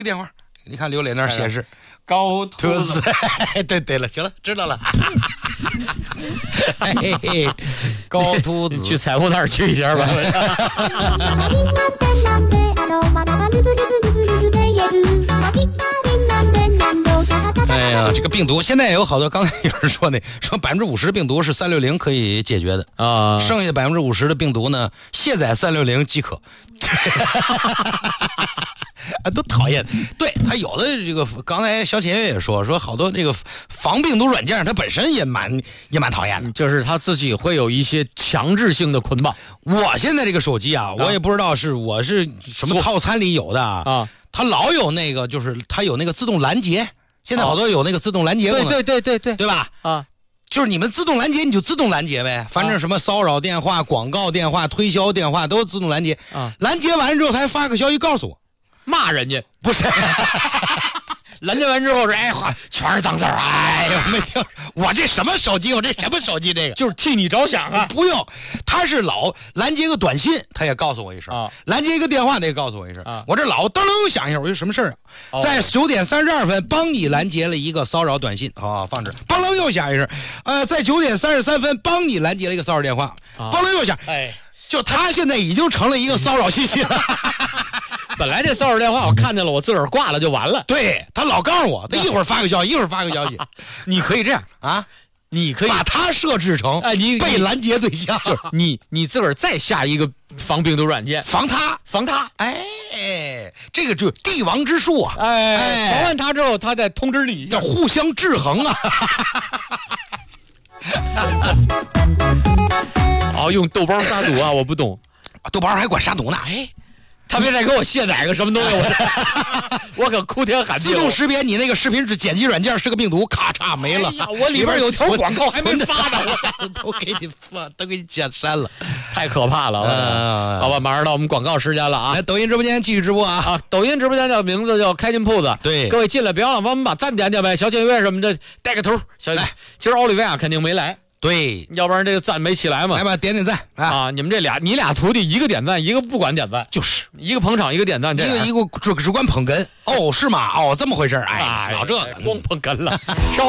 电话，你看刘磊那儿显示高秃子。 对了，行了，知道了。高秃子， 去彩虹那儿去一下吧。 哎呀，这个病毒现在也有好多，刚才有人说说50%的病毒是360可以解决的啊，剩下50%的病毒呢，卸载360即可。都讨厌，对他有的这个，刚才小铁也说好多这个防病毒软件，它本身也蛮讨厌的， 就是他自己会有一些强制性的捆绑。 我现在这个手机啊，我也不知道我是什么套餐里有的啊，它老有那个，就是它有那个自动拦截，现在好多有那个自动拦截功能，对吧？啊。就是你们自动拦截，你就自动拦截呗，反正什么骚扰电话、广告电话、推销电话都自动拦截啊。拦截完之后，他还发个消息告诉我， 骂人家不是。 拦截完之后说，哎， 全是脏字儿，哎呦，没听我这什么手机？我这什么手机？这个就是替你着想啊！ 不用，他是老拦截个短信，他也告诉我一声啊；拦截一个电话，他也告诉我一声啊。我这老噔噔响一下，我说什么事儿啊？在9点32分帮你拦截了一个骚扰短信啊，放这，嘣楞又响一声，在9点33分帮你拦截了一个骚扰电话，嘣楞又响，哎，就他现在已经成了一个骚扰信息了。 本来这骚扰电话我看见了，我自个儿挂了就完了。 对，他老告诉我，他一会儿发个消息，一会儿发个消息。 你可以这样啊， 你可以把他设置成被拦截对象， 就是你自个儿再下一个防病毒软件， 防他。哎，这个就帝王之术啊！ 哎，防完他之后，他再通知你， 叫互相制衡啊！ 哦，用豆包杀毒啊，我不懂， 豆包还管杀毒呢？ 哎。他别再给我卸载个什么东西，我可哭天喊地。 自动识别你那个视频剪辑软件是个病毒，咔嚓没了。 哎、我里边有条广告还没发呢， 我都给你发，都给你剪删了， 太可怕了。好吧，马上到我们广告时间了啊！ 来，抖音直播间继续直播啊！ 抖音直播间叫名字叫开心铺子。 对， 各位进来别忘了帮我们把赞点点呗，小签约什么的带个头。小来，今儿奥利维亚肯定没来。 对， 要不然这个赞没起来嘛。 来吧，点赞啊！你们你俩徒弟，一个点赞，一个不管点赞， 就是一个捧场，一个点赞， 一个只管捧哏。哦，是吗？哦，这么回事。哎，老这个光捧哏了。